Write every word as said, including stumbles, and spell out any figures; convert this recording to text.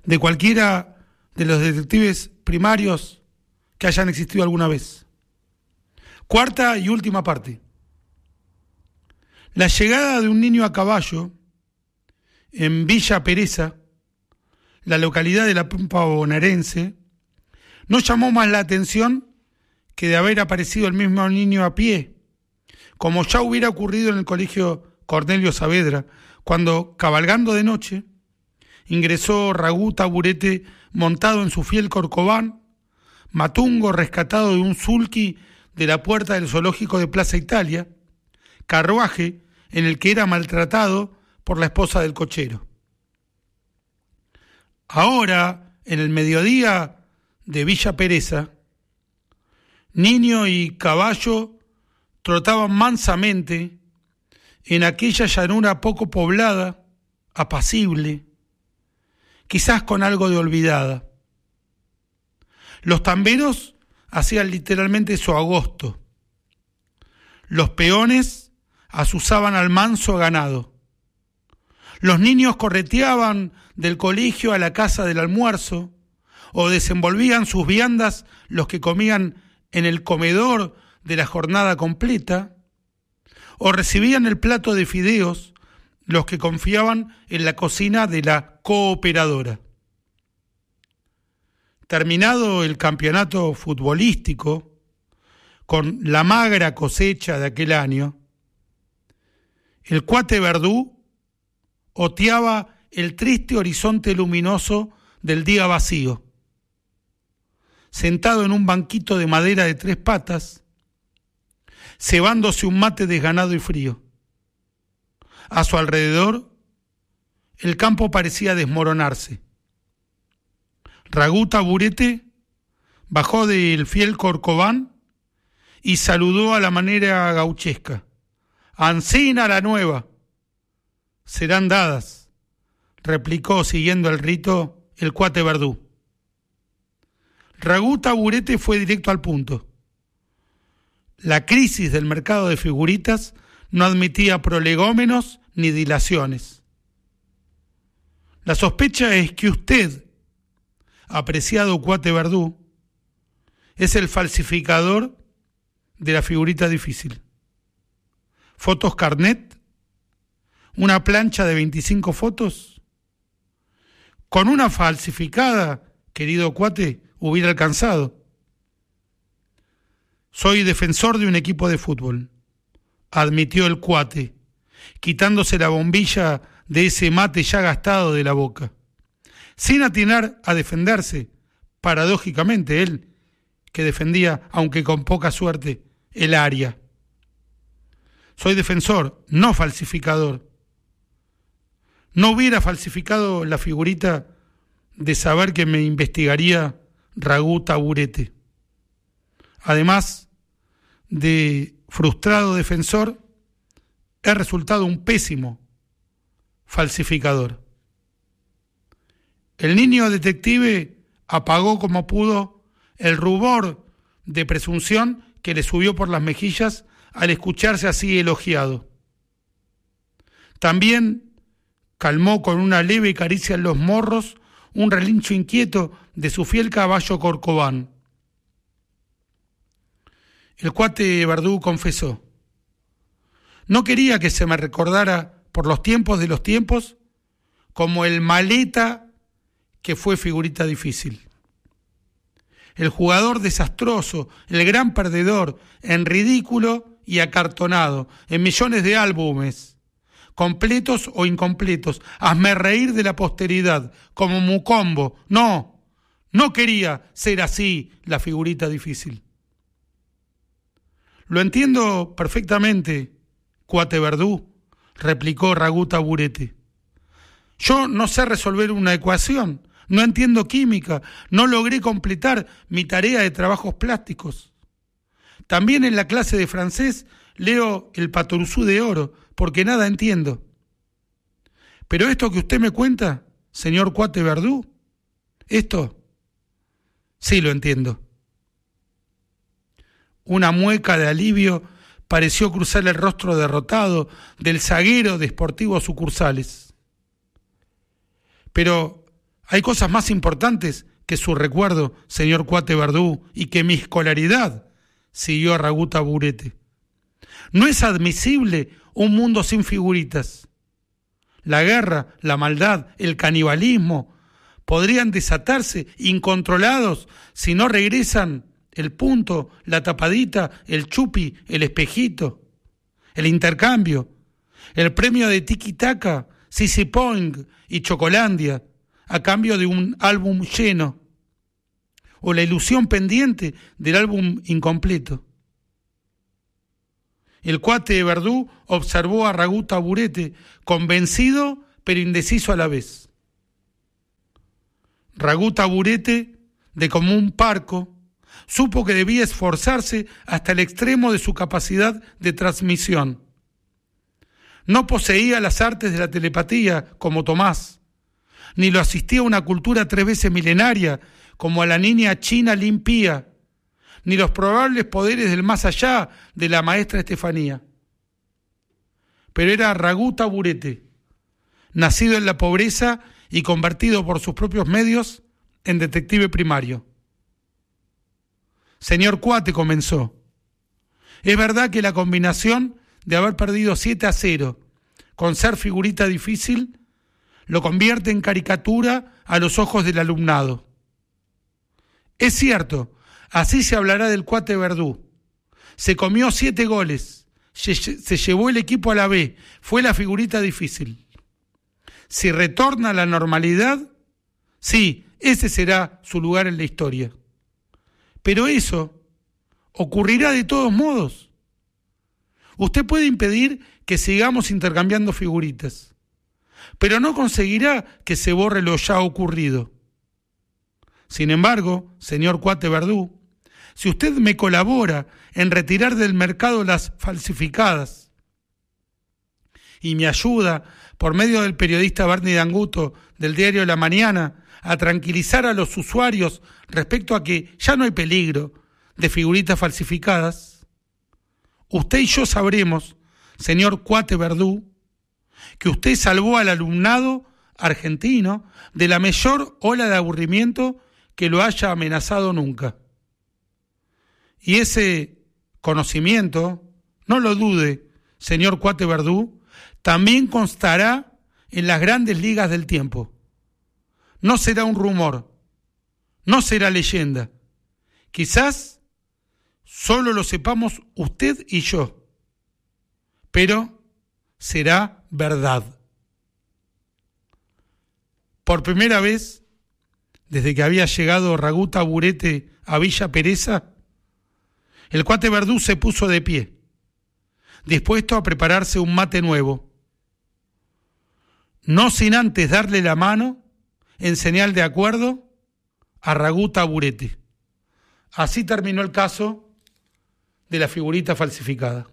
de cualquiera de los detectives primarios que hayan existido alguna vez. Cuarta y última parte. La llegada de un niño a caballo en Villa Pereza, la localidad de la Pampa bonaerense, no llamó más la atención que de haber aparecido el mismo niño a pie, como ya hubiera ocurrido en el colegio Cornelio Saavedra, cuando, cabalgando de noche, ingresó Ragú Taburete montado en su fiel Corcován, Matungo rescatado de un sulky de la puerta del zoológico de Plaza Italia, carruaje en el que era maltratado por la esposa del cochero. Ahora, en el mediodía de Villa Pereza, niño y caballo trotaban mansamente en aquella llanura poco poblada, apacible, quizás con algo de olvidada. Los tamberos hacían literalmente su agosto. Los peones azuzaban al manso ganado. Los niños correteaban del colegio a la casa del almuerzo, o desenvolvían sus viandas los que comían en el comedor de la jornada completa, o recibían el plato de fideos los que confiaban en la cocina de la cooperadora. Terminado el campeonato futbolístico, con la magra cosecha de aquel año, el cuate Verdú oteaba el triste horizonte luminoso del día vacío. Sentado en un banquito de madera de tres patas, cebándose un mate desganado y frío. A su alrededor, el campo parecía desmoronarse. Ragú Taburete bajó del fiel Corcován y saludó a la manera gauchesca. «Ancina la nueva». «Serán dadas», replicó siguiendo el rito el cuate Verdú. Ragú Taburete fue directo al punto. La crisis del mercado de figuritas no admitía prolegómenos ni dilaciones. La sospecha es que usted, apreciado cuate Verdú, es el falsificador de la figurita difícil. Fotos carnet, una plancha de veinticinco fotos. Con una falsificada, querido cuate, hubiera alcanzado. Soy defensor de un equipo de fútbol, admitió el cuate, quitándose la bombilla de ese mate ya gastado de la boca, sin atinar a defenderse, paradójicamente él, que defendía, aunque con poca suerte, el área. Soy defensor, no falsificador. No hubiera falsificado la figurita de saber que me investigaría Ragú Taburete. Además de frustrado defensor, he resultado un pésimo falsificador. El niño detective apagó como pudo el rubor de presunción que le subió por las mejillas al escucharse así elogiado. También calmó con una leve caricia en los morros un relincho inquieto de su fiel caballo Corcován. El cuate Verdú confesó: no quería que se me recordara por los tiempos de los tiempos como el maleta que fue figurita difícil. El jugador desastroso, el gran perdedor, en ridículo y acartonado, en millones de álbumes, completos o incompletos. Hazme reír de la posteridad, como Mucombo. No, no quería ser así la figurita difícil. Lo entiendo perfectamente, cuate Verdú, replicó Ragú Taburete. Yo no sé resolver una ecuación, no entiendo química, no logré completar mi tarea de trabajos plásticos. También en la clase de francés leo el Patoruzú de oro, porque nada entiendo. Pero esto que usted me cuenta, señor cuate Verdú, esto sí lo entiendo. Una mueca de alivio pareció cruzar el rostro derrotado del zaguero de Sportivos Sucursales. Pero Hay cosas más importantes que su recuerdo, señor Cuate Verdú, y que mi escolaridad, siguió Ragú Taburete. No es admisible un mundo sin figuritas. La guerra, la maldad, el canibalismo podrían desatarse incontrolados si no regresan el punto, la tapadita, el chupi, el espejito, el intercambio, el premio de tiki-taka, Sisi Point y Chocolandia, a cambio de un álbum lleno, o la ilusión pendiente del álbum incompleto. El Cuate Verdú observó a Ragú Taburete, convencido pero indeciso a la vez. Ragú Taburete, de común parco, supo que debía esforzarse hasta el extremo de su capacidad de transmisión. No poseía las artes de la telepatía como Tomás, ni lo asistía a una cultura tres veces milenaria como a la niña china limpia, ni los probables poderes del más allá de la maestra Estefanía. Pero era Ragú Taburete, nacido en la pobreza y convertido por sus propios medios en detective primario. Señor Cuate, comenzó, es verdad que la combinación de haber perdido siete a cero con ser figurita difícil lo convierte en caricatura a los ojos del alumnado. Es cierto, así se hablará del Cuate Verdú. Se comió siete goles, se, se llevó el equipo a la B, fue la figurita difícil. Si retorna a la normalidad, sí, ese será su lugar en la historia. Pero eso ocurrirá de todos modos. Usted puede impedir que sigamos intercambiando figuritas, pero no conseguirá que se borre lo ya ocurrido. Sin embargo, señor Cuate Verdú, si usted me colabora en retirar del mercado las falsificadas y me ayuda, por medio del periodista Bernie D'Anguto del diario La Mañana, a tranquilizar a los usuarios respecto a que ya no hay peligro de figuritas falsificadas, usted y yo sabremos, señor Cuate Verdú, que usted salvó al alumnado argentino de la mayor ola de aburrimiento que lo haya amenazado nunca. Y ese conocimiento, no lo dude, señor Cuate Verdú, también constará en las grandes ligas del tiempo. No será un rumor, no será leyenda. Quizás solo lo sepamos usted y yo, pero será verdad. Por primera vez, desde que había llegado Ragú Taburete a Villa Pereza, el Cuate Verdú se puso de pie, dispuesto a prepararse un mate nuevo, no sin antes darle la mano, en señal de acuerdo, a Ragú Taburete. Así terminó el caso de la figurita falsificada.